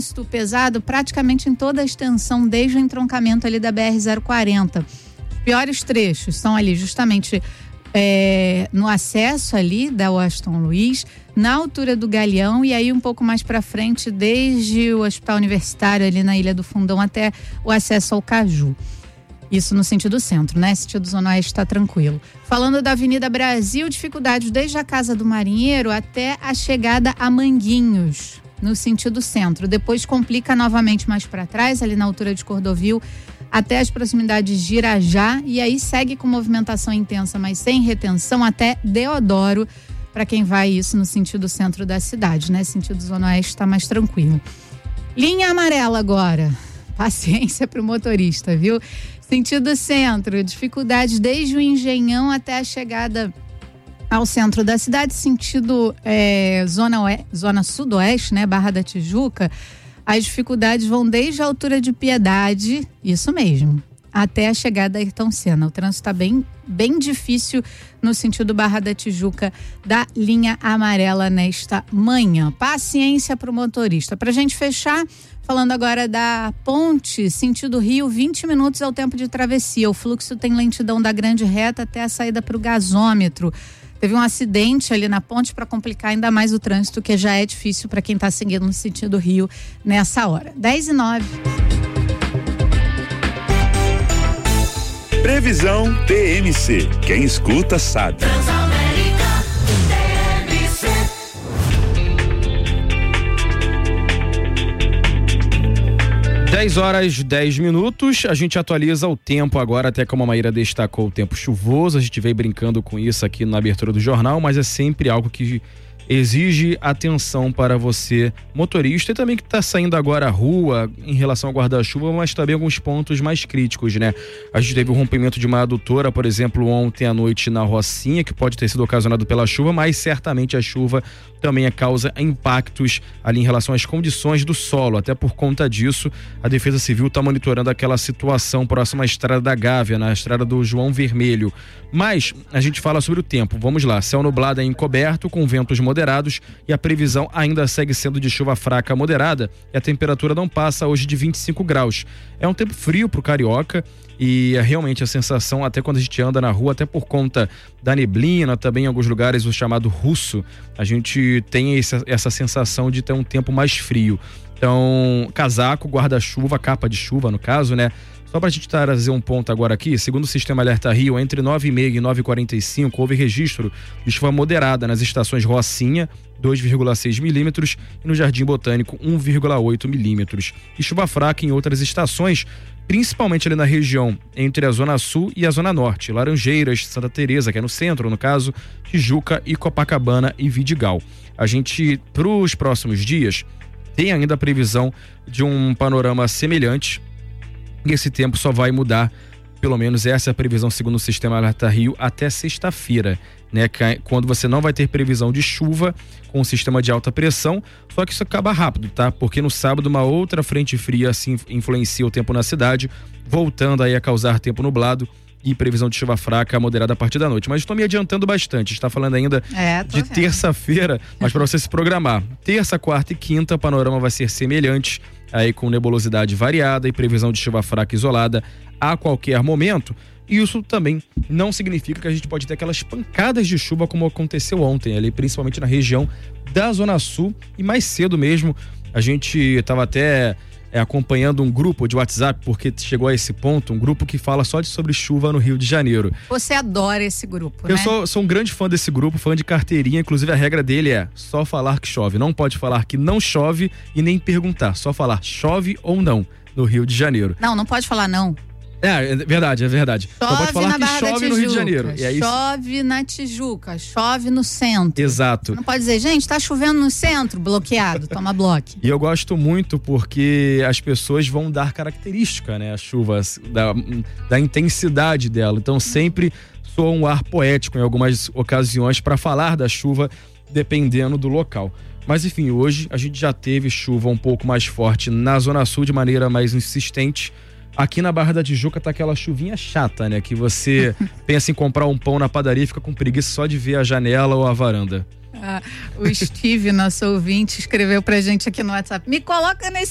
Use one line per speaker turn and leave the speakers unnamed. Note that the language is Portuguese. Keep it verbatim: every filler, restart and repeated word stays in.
trânsito pesado praticamente em toda a extensão, desde o entroncamento ali da B R zero quarenta. Os piores trechos são ali justamente é, no acesso ali da Washington Luiz, na altura do Galeão, e aí um pouco mais para frente, desde o Hospital Universitário ali na Ilha do Fundão até o acesso ao Caju. Isso no sentido centro, né? Sentido Zona Oeste está tranquilo. Falando da Avenida Brasil, dificuldades desde a Casa do Marinheiro até a chegada a Manguinhos, no sentido centro. Depois complica novamente mais para trás, ali na altura de Cordovil, até as proximidades de Irajá, e aí segue com movimentação intensa, mas sem retenção, até Deodoro, para quem vai isso no sentido centro da cidade, né? Sentido Zona Oeste está mais tranquilo. Linha amarela agora. Paciência para o motorista, viu? Sentido centro, dificuldades desde o Engenhão até a chegada ao centro da cidade, sentido é, zona, oeste, zona sudoeste, né? Barra da Tijuca. As dificuldades vão desde a altura de Piedade, isso mesmo, até a chegada a Ayrton Senna. O trânsito está bem, bem difícil no sentido Barra da Tijuca da linha amarela nesta manhã. Paciência para o motorista. Para a gente fechar, falando agora da ponte, sentido Rio, vinte minutos é o tempo de travessia. O fluxo tem lentidão da grande reta até a saída para o gasômetro. Teve um acidente ali na ponte para complicar ainda mais o trânsito, que já é difícil para quem está seguindo no sentido Rio nessa hora. dez e nove.
Previsão T M C. Quem escuta sabe.
dez horas, dez minutos, a gente atualiza o tempo agora, até como a Maíra destacou, o tempo chuvoso, a gente veio brincando com isso aqui na abertura do jornal, mas é sempre algo que exige atenção para você, motorista, e também que está saindo agora à rua em relação ao guarda-chuva, mas também alguns pontos mais críticos, né? A gente teve o rompimento de uma adutora, por exemplo, ontem à noite na Rocinha, que pode ter sido ocasionado pela chuva, mas certamente a chuva também causa impactos ali em relação às condições do solo. Até por conta disso, a Defesa Civil está monitorando aquela situação próxima à estrada da Gávea, na estrada do João Vermelho. Mas a gente fala sobre o tempo. Vamos lá, céu nublado e encoberto, com ventos moderados, e a previsão ainda segue sendo de chuva fraca moderada, e a temperatura não passa hoje de vinte e cinco graus. É um tempo frio pro carioca, e é realmente a sensação, até quando a gente anda na rua, até por conta da neblina, também em alguns lugares o chamado russo, a gente tem essa, essa sensação de ter um tempo mais frio. Então, casaco, guarda-chuva, capa de chuva no caso, né? Só para a gente trazer um ponto agora aqui, segundo o Sistema Alerta Rio, entre nove e meia e nove e quarenta e cinco houve registro de chuva moderada nas estações Rocinha, dois vírgula seis milímetros, e no Jardim Botânico, um vírgula oito milímetros. E chuva fraca em outras estações, principalmente ali na região entre a Zona Sul e a Zona Norte, Laranjeiras, Santa Teresa, que é no centro, no caso, Tijuca e Copacabana e Vidigal. A gente, para os próximos dias, tem ainda a previsão de um panorama semelhante, e esse tempo só vai mudar, pelo menos essa é a previsão segundo o Sistema Alerta Rio, até sexta-feira, né? Quando você não vai ter previsão de chuva com o sistema de alta pressão, só que isso acaba rápido, tá? Porque no sábado uma outra frente fria assim influencia o tempo na cidade, voltando aí a causar tempo nublado e previsão de chuva fraca moderada a partir da noite. Mas estou me adiantando bastante, está falando ainda
é,
de terça-feira, mas para você se programar. Terça, quarta e quinta, o panorama vai ser semelhante, aí com nebulosidade variada e previsão de chuva fraca isolada a qualquer momento. Isso também não significa que a gente pode ter aquelas pancadas de chuva como aconteceu ontem, ali principalmente na região da Zona Sul, e mais cedo mesmo a gente estava até é, acompanhando um grupo de WhatsApp, porque chegou a esse ponto, um grupo que fala só de sobre chuva no Rio de Janeiro.
Você adora esse grupo,
Eu
né?
sou, sou um grande fã desse grupo, fã de carteirinha, inclusive a regra dele é só falar que chove, não pode falar que não chove e nem perguntar, só falar chove ou não no Rio de Janeiro.
Não, não pode falar não.
É, é verdade, é verdade.
Chove
Só pode falar
na
que
Barra da
chove no Rio de Janeiro. E aí,
chove na Tijuca, chove no centro.
exato.
Não pode dizer, gente, tá chovendo no centro, bloqueado, toma bloco.
E eu gosto muito porque as pessoas vão dar característica, né? A chuva, da, da intensidade dela. Então sempre soa um ar poético em algumas ocasiões para falar da chuva, dependendo do local. Mas enfim, hoje a gente já teve chuva um pouco mais forte na Zona Sul de maneira mais insistente. Aqui na Barra da Tijuca tá aquela chuvinha chata, né? Que você pensa em comprar um pão na padaria e fica com preguiça só de ver a janela ou a varanda.
Ah, o Steve, nosso ouvinte, escreveu pra gente aqui no WhatsApp: me coloca nesse